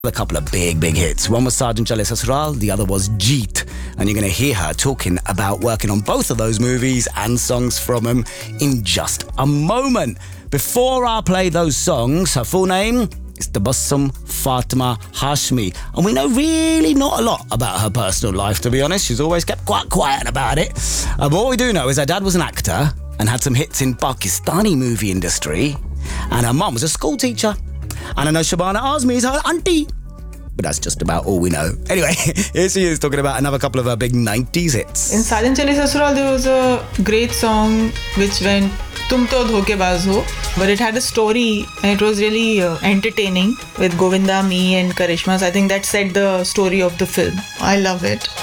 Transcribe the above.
A couple of big hits. One was Sergeant Chale Sasural, the other was Jeet. And you're going to hear her talking about working on both of those movies and songs from them in just a moment. Before I play those songs, her full name is Tabassum Fatima Hashmi. And we know really not a lot about her personal life, to be honest. She's always kept quite quiet about it. But what we do know is her dad was an actor and had some hits in Pakistani movie industry. And her mum was a school teacher. And I know Shabana Azmi is her auntie. But that's just about all we know. Anyway, here she is talking about another couple of her big 90s hits. In Sergeant Chale Sasural, there was a great song which went Tum To Dhokebaz Ho. But it had a story and it was really entertaining with Govinda, me and Karishma. So I think that set the story of the film. I love it.